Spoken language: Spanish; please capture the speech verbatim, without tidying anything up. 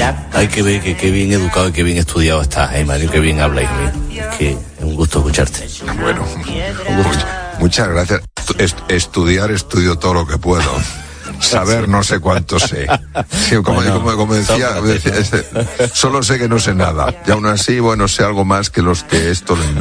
Ay, que bien, que, que bien educado y que bien estudiado estás, eh, Mario, que bien hablas, hijo mío. Es que es un gusto escucharte. Bueno, much, muchas gracias. Est- estudiar, estudio todo lo que puedo. Saber, no sé cuánto sé. Sí, como, Bueno, como, como decía, tómate. decía, este, solo sé que no sé nada. Y aún así, bueno, sé algo más que los que esto lo inventan.